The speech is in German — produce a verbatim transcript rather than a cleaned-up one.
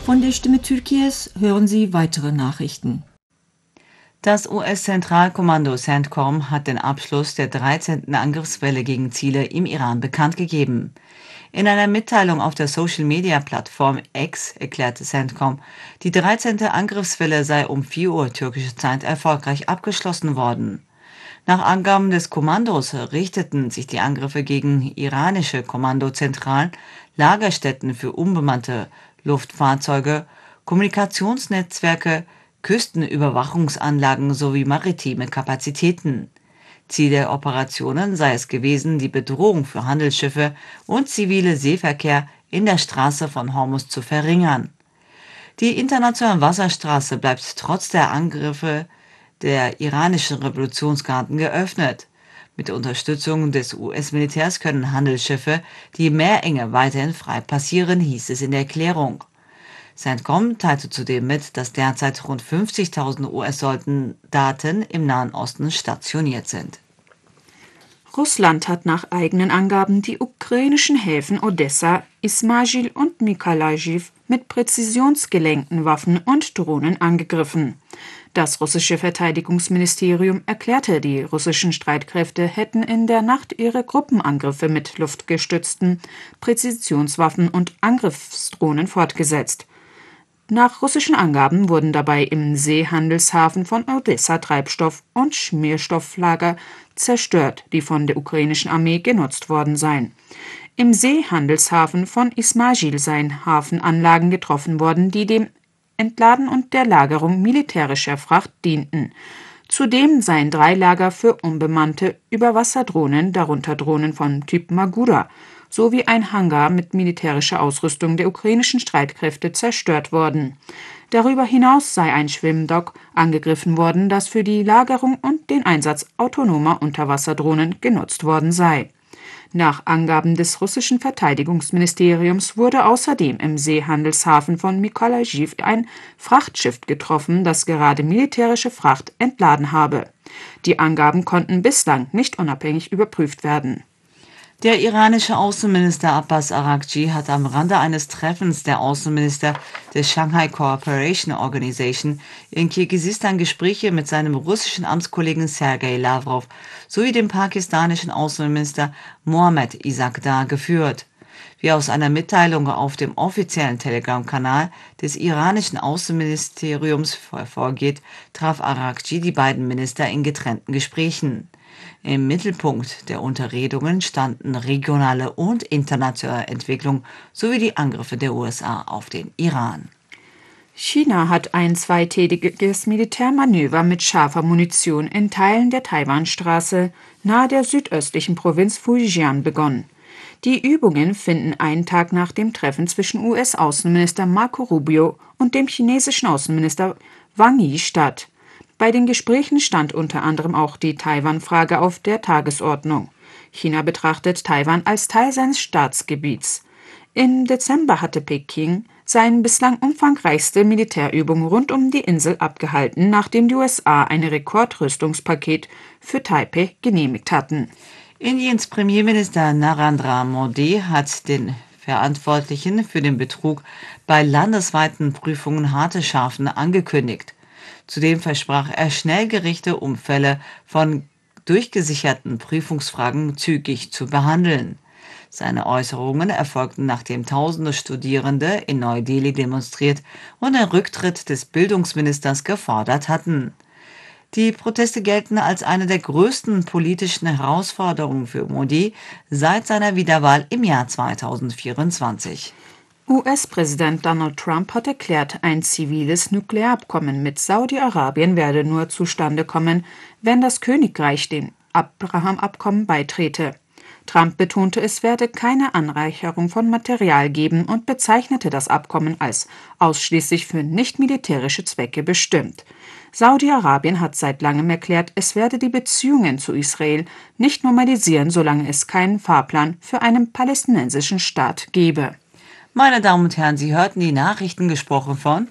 Von der Stimme Türkiye's hören Sie weitere Nachrichten. Das U S-Zentralkommando CENTCOM hat den Abschluss der dreizehnten Angriffswelle gegen Ziele im Iran bekannt gegeben. In einer Mitteilung auf der Social-Media-Plattform X erklärte CENTCOM, die dreizehnte Angriffswelle sei um vier Uhr türkische Zeit erfolgreich abgeschlossen worden. Nach Angaben des Kommandos richteten sich die Angriffe gegen iranische Kommandozentralen, Lagerstätten für unbemannte Luftfahrzeuge, Kommunikationsnetzwerke, Küstenüberwachungsanlagen sowie maritime Kapazitäten. Ziel der Operationen sei es gewesen, die Bedrohung für Handelsschiffe und zivile Seeverkehr in der Straße von Hormuz zu verringern. Die internationale Wasserstraße bleibt trotz der Angriffe der iranischen Revolutionsgarden geöffnet. Mit Unterstützung des U S-Militärs können Handelsschiffe die Meerenge weiterhin frei passieren, hieß es in der Erklärung. CENTCOM teilte zudem mit, dass derzeit rund fünfzigtausend U S-Soldaten im Nahen Osten stationiert sind. Russland hat nach eigenen Angaben die ukrainischen Häfen Odessa, Ismail und Mykolaiw mit präzisionsgelenkten Waffen und Drohnen angegriffen. Das russische Verteidigungsministerium erklärte, die russischen Streitkräfte hätten in der Nacht ihre Gruppenangriffe mit luftgestützten Präzisionswaffen und Angriffsdrohnen fortgesetzt. Nach russischen Angaben wurden dabei im Seehandelshafen von Odessa Treibstoff- und Schmierstofflager zerstört, die von der ukrainischen Armee genutzt worden seien. Im Seehandelshafen von Ismail seien Hafenanlagen getroffen worden, die dem Entladen und der Lagerung militärischer Fracht dienten. Zudem seien drei Lager für unbemannte Überwasserdrohnen, darunter Drohnen vom Typ Magura, sowie ein Hangar mit militärischer Ausrüstung der ukrainischen Streitkräfte zerstört worden. Darüber hinaus sei ein Schwimmdock angegriffen worden, das für die Lagerung und den Einsatz autonomer Unterwasserdrohnen genutzt worden sei. Nach Angaben des russischen Verteidigungsministeriums wurde außerdem im Seehandelshafen von Mykolaiw ein Frachtschiff getroffen, das gerade militärische Fracht entladen habe. Die Angaben konnten bislang nicht unabhängig überprüft werden. Der iranische Außenminister Abbas Araghchi hat am Rande eines Treffens der Außenminister der Shanghai Cooperation Organization in Kirgisistan Gespräche mit seinem russischen Amtskollegen Sergei Lavrov sowie dem pakistanischen Außenminister Mohammad Isakdar geführt. Wie aus einer Mitteilung auf dem offiziellen Telegram-Kanal des iranischen Außenministeriums hervorgeht, traf Araghchi die beiden Minister in getrennten Gesprächen. Im Mittelpunkt der Unterredungen standen regionale und internationale Entwicklung sowie die Angriffe der U S A auf den Iran. China hat ein zweitägiges Militärmanöver mit scharfer Munition in Teilen der Taiwanstraße nahe der südöstlichen Provinz Fujian begonnen. Die Übungen finden einen Tag nach dem Treffen zwischen U S-Außenminister Marco Rubio und dem chinesischen Außenminister Wang Yi statt. Bei den Gesprächen stand unter anderem auch die Taiwan-Frage auf der Tagesordnung. China betrachtet Taiwan als Teil seines Staatsgebiets. Im Dezember hatte Peking seine bislang umfangreichste Militärübung rund um die Insel abgehalten, nachdem die U S A ein Rekordrüstungspaket für Taipei genehmigt hatten. Indiens Premierminister Narendra Modi hat den Verantwortlichen für den Betrug bei landesweiten Prüfungen harte Strafen angekündigt. Zudem versprach er Schnellgerichte, um Fälle von durchgesicherten Prüfungsfragen zügig zu behandeln. Seine Äußerungen erfolgten, nachdem tausende Studierende in Neu-Delhi demonstriert und den Rücktritt des Bildungsministers gefordert hatten. Die Proteste gelten als eine der größten politischen Herausforderungen für Modi seit seiner Wiederwahl im Jahr zweitausendvierundzwanzig. U S-Präsident Donald Trump hat erklärt, ein ziviles Nuklearabkommen mit Saudi-Arabien werde nur zustande kommen, wenn das Königreich dem Abraham-Abkommen beitrete. Trump betonte, es werde keine Anreicherung von Material geben und bezeichnete das Abkommen als ausschließlich für nicht-militärische Zwecke bestimmt. Saudi-Arabien hat seit langem erklärt, es werde die Beziehungen zu Israel nicht normalisieren, solange es keinen Fahrplan für einen palästinensischen Staat gebe. Meine Damen und Herren, Sie hörten die Nachrichten gesprochen von